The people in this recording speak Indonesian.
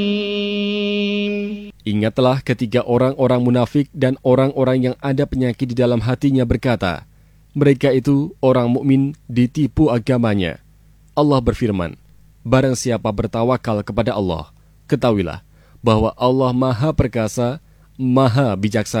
Ingatlah ketika orang-orang munafik dan orang-orang yang ada penyakit di dalam hatinya berkata, mereka itu orang mukmin ditipu agamanya. Allah berfirman, barang siapa bertawakal kepada Allah, ketahuilah bahwa Allah Maha Perkasa, Maha Bijaksana.